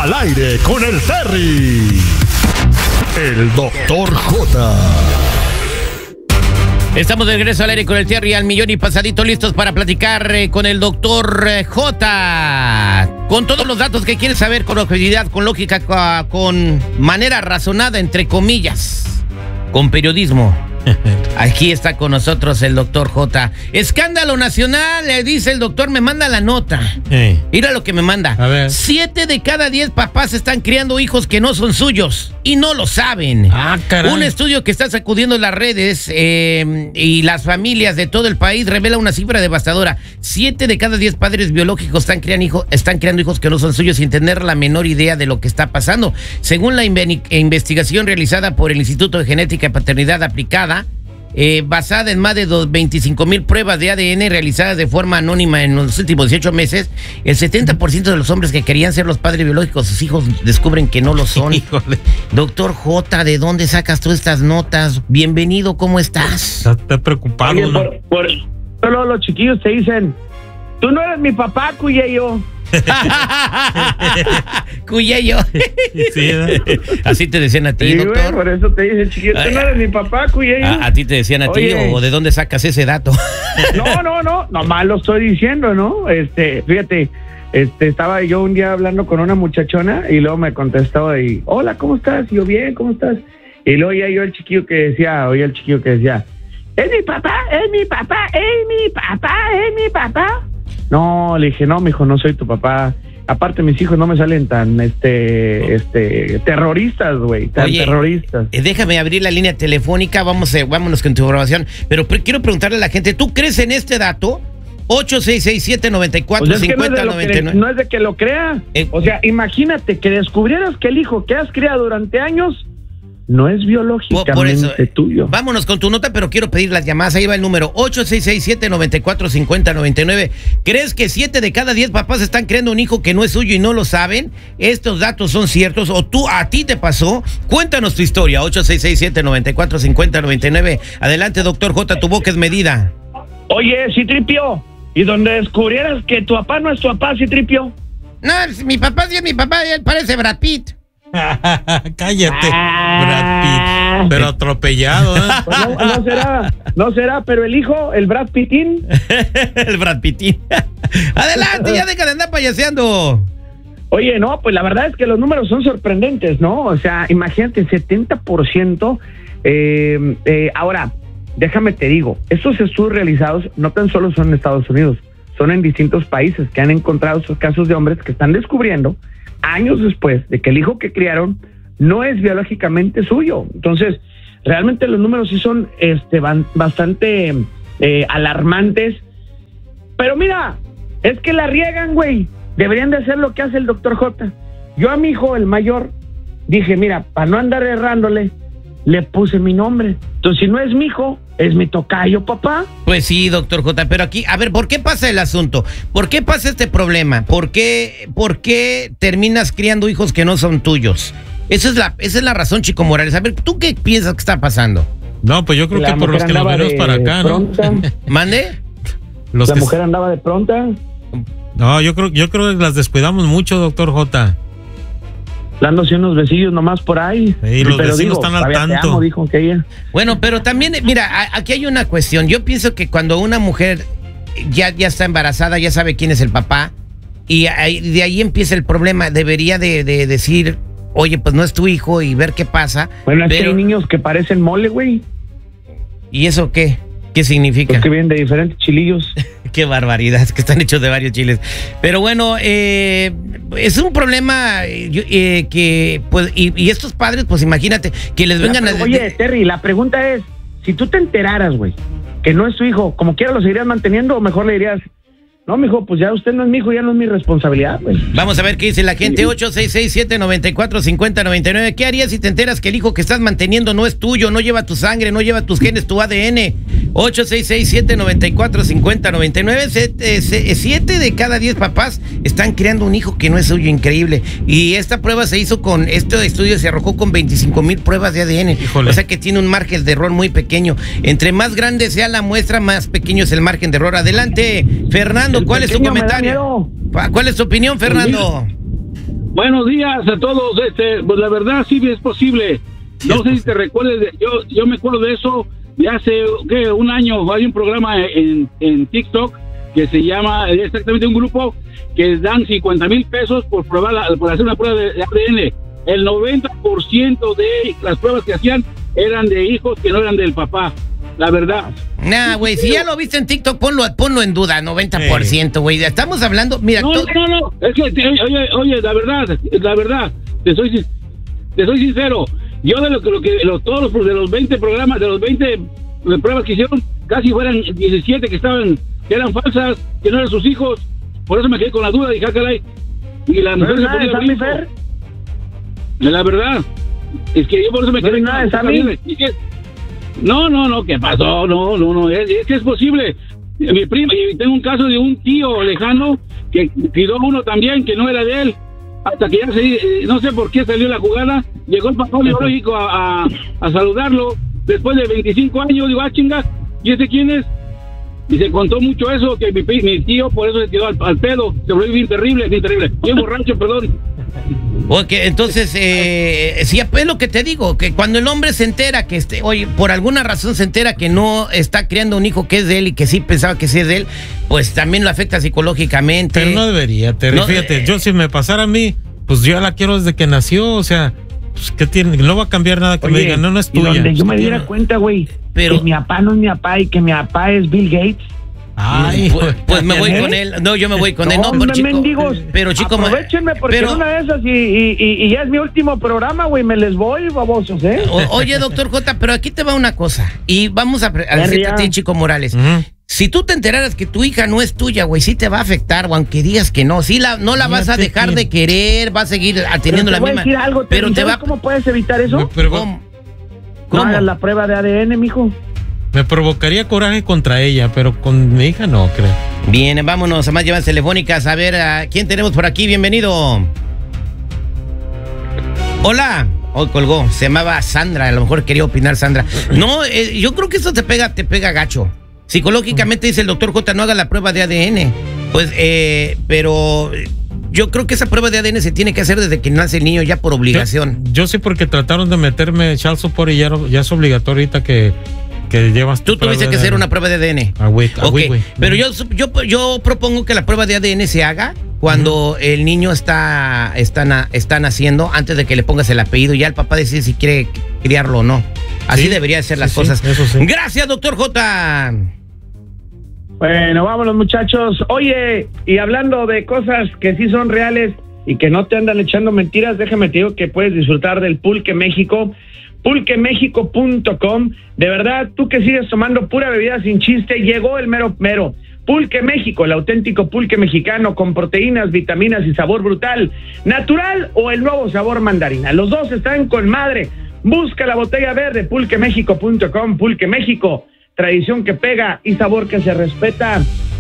Al aire con el Terry. El Dr. J. Estamos de regreso al aire con el Terry al millón y pasadito, listos para platicar con el Dr. J. Con todos los datos que quieres saber, con objetividad, con lógica, con manera razonada, entre comillas, con periodismo. Aquí está con nosotros el Dr. J. Escándalo nacional, le dice el doctor, me manda la nota. Mira lo que me manda. A ver. 7 de cada 10 papás están criando hijos que no son suyos y no lo saben. Ah, caray. Un estudio que está sacudiendo las redes y las familias de todo el país revela una cifra devastadora. 7 de cada 10 padres biológicos están creando hijos que no son suyos sin tener la menor idea de lo que está pasando. Según la investigación realizada por el Instituto de Genética y Paternidad Aplicada, basada en más de 25,000 pruebas de ADN realizadas de forma anónima en los últimos 18 meses, el 70% de los hombres que querían ser los padres biológicos de sus hijos descubren que no lo son. Híjole. Doctor J, ¿de dónde sacas tú estas notas? Bienvenido, ¿cómo estás? Está preocupado, Oye, ¿no? solo los chiquillos te dicen, tú no eres mi papá, Cuyeyo. Cuyeyo. Sí, Así te decían a ti, Sí, doctor. güey, por eso te dicen, chiquillo, tú no eres mi papá, Cuyeyo. ¿A ti te decían a ti Oye. o de dónde sacas ese dato? No, nomás lo estoy diciendo, ¿no? Fíjate, estaba yo un día hablando con una muchachona y luego me contestó y, hola, ¿cómo estás? Y yo, bien, ¿cómo estás? Y luego oía el chiquillo que decía, es mi papá, es mi papá, es mi papá, es mi papá. No, le dije, no, mijo, no soy tu papá. Aparte, mis hijos no me salen tan, terroristas, güey, terroristas. Déjame abrir la línea telefónica, vámonos con tu información, pero quiero preguntarle a la gente, ¿tú crees en este dato? 8667-945099. No es de que lo crea. O sea, imagínate que descubrieras que el hijo que has criado durante años no es biológicamente por eso, tuyo. Vámonos con tu nota, pero quiero pedir las llamadas. Ahí va el número 8667-945099. ¿Crees que 7 de cada 10 papás están creando un hijo que no es suyo y no lo saben? ¿Estos datos son ciertos o a ti te pasó? Cuéntanos tu historia. 8667-945099. Adelante, doctor J, tu boca es medida. Oye, Citripio, ¿y donde descubrieras que tu papá no es tu papá, Citripio? No, mi papá sí es mi papá, él parece Brad Pitt. Cállate, Brad Pitt. Pero atropellado, ¿eh? Pues no será, pero el hijo, el Brad Pittín. El Brad Pittín. Adelante, ya deja de andar payaseando. Oye, no, pues la verdad es que los números son sorprendentes, ¿no? O sea, imagínate, 70%. Ahora, déjame te digo, estos estudios realizados no tan solo son en Estados Unidos, son en distintos países que han encontrado estos casos de hombres que están descubriendo años después de que el hijo que criaron no es biológicamente suyo. Entonces, realmente los números sí son bastante alarmantes. Pero mira, es que la riegan, güey. Deberían de hacer lo que hace el doctor J. Yo a mi hijo, el mayor, dije, mira, para no andar errándole, le puse mi nombre. Entonces, si no es mi hijo, es mi tocayo, papá. Pues sí, doctor J, pero aquí, a ver, ¿por qué pasa el asunto? ¿Por qué pasa este problema? ¿Por qué terminas criando hijos que no son tuyos? Esa es la razón, Chico Morales. A ver, ¿tú qué piensas que está pasando? No, pues yo creo que por los que lo venimos para acá, ¿no? ¿Mande? La mujer andaba de pronta. No, yo creo que las descuidamos mucho, doctor J. Dándose unos besillos nomás por ahí. Sí, los vecinos están al tanto. Te amo, dijo que ella. Bueno, pero también, mira, aquí hay una cuestión. Yo pienso que cuando una mujer ya está embarazada, ya sabe quién es el papá, y de ahí empieza el problema. Debería de decir, oye, pues no es tu hijo y ver qué pasa. Bueno, es que hay niños que parecen mole, güey. ¿Y eso qué? ¿Qué significa? Los que vienen de diferentes chilillos. Qué barbaridad, es que están hechos de varios chiles. Pero bueno, es un problema que, pues, y estos padres, pues imagínate, que les vengan a... Oye, Terry, la pregunta es, si tú te enteraras, güey, que no es tu hijo, ¿como quiera lo seguirías manteniendo o mejor le dirías, no, mijo, pues ya usted no es mi hijo, ya no es mi responsabilidad, güey? Vamos a ver qué dice la gente. 8667-945099. ¿Qué harías si te enteras que el hijo que estás manteniendo no es tuyo, no lleva tu sangre, no lleva tus genes, tu ADN? 8667-945099. 7 de cada 10 papás están creando un hijo que no es suyo, increíble. Y esta prueba se hizo este estudio se arrojó con 25,000 pruebas de ADN. Híjole. O sea que tiene un margen de error muy pequeño. Entre más grande sea la muestra, más pequeño es el margen de error. Adelante, Fernando, ¿cuál es tu comentario? ¿Cuál es tu opinión, Fernando? Buenos días a todos. Pues la verdad sí es posible. No sé si te recuerdes, yo me acuerdo de eso de hace un año. Hay un programa en TikTok que se llama exactamente un grupo que dan 50,000 pesos por hacer una prueba de ADN. El 90% de las pruebas que hacían eran de hijos que no eran del papá. La verdad. Nah, güey, si ya lo viste en TikTok, ponlo en duda, 90%, güey. Estamos hablando, mira... No, es que, oye, la verdad, te soy sincero. Yo todos los 20 programas, de los 20 pruebas que hicieron, casi fueran 17 que eran falsas, que no eran sus hijos. Por eso me quedé con la duda, dije, caray. Y la mujer se ponía brinco. La verdad, es que yo por eso me quedé con la duda. No, ¿qué pasó? No, es que es posible. Mi prima, y tengo un caso de un tío lejano que tiró uno también que no era de él, hasta que ya no sé por qué salió la jugada, llegó el papá biológico a saludarlo, después de 25 años, digo, chinga, ¿y ese quién es? Y se contó mucho eso, que mi tío por eso se tiró al pedo, se volvió bien terrible, bien borracho, perdón. Ok, entonces, sí, es lo que te digo, que cuando el hombre se entera que oye, por alguna razón se entera que no está criando un hijo que es de él y que sí pensaba que sí es de él, pues también lo afecta psicológicamente. Pero no debería, fíjate, yo si me pasara a mí, pues yo ya la quiero desde que nació, o sea, pues ¿qué tiene? No va a cambiar nada que me digan, no es tuya. Y donde yo me diera cuenta, güey, que mi papá no es mi papá y que mi papá es Bill Gates. Ay, pues me voy con él. No, yo me voy con él. No, pero chico, aprovechenme porque una de esas y ya es mi último programa, güey, me les voy, babosos, ¿eh? Oye, doctor J, pero aquí te va una cosa y vamos a decirte a ti, Chico Morales. Si tú te enteraras que tu hija no es tuya, güey, sí te va a afectar, o aunque digas que no, sí no la vas a dejar de querer, vas a seguir teniendo la misma. Decir algo, pero ¿cómo puedes evitar eso? ¿Cómo? No hagas la prueba de ADN, mijo. Me provocaría coraje contra ella, pero con mi hija no, creo. Bien, vámonos a más llamadas telefónicas. A ver, ¿a quién tenemos por aquí? Bienvenido. Hola. Hoy colgó. Se llamaba Sandra. A lo mejor quería opinar Sandra. No, yo creo que eso te pega gacho. Psicológicamente dice el doctor J, no haga la prueba de ADN. Pues, pero yo creo que esa prueba de ADN se tiene que hacer desde que nace el niño, ya por obligación. Yo sé porque trataron de meterme child support y ya es obligatorio ahorita que llevas. Tú tuviste que hacer una prueba de ADN. Okay. Pero yo propongo que la prueba de ADN se haga cuando el niño está naciendo, antes de que le pongas el apellido. Ya el papá decide si quiere criarlo o no. Así debería ser las cosas. Eso sí. Gracias, doctor J. Bueno, vámonos, muchachos. Oye, y hablando de cosas que sí son reales y que no te andan echando mentiras, déjame te digo que puedes disfrutar del Pulque México. Pulquemexico.com. De verdad, tú que sigues tomando pura bebida sin chiste, llegó el mero mero. Pulque México, el auténtico pulque mexicano con proteínas, vitaminas y sabor brutal, natural o el nuevo sabor mandarina. Los dos están con madre. Busca la botella verde, pulquemexico.com. Pulque México, tradición que pega y sabor que se respeta.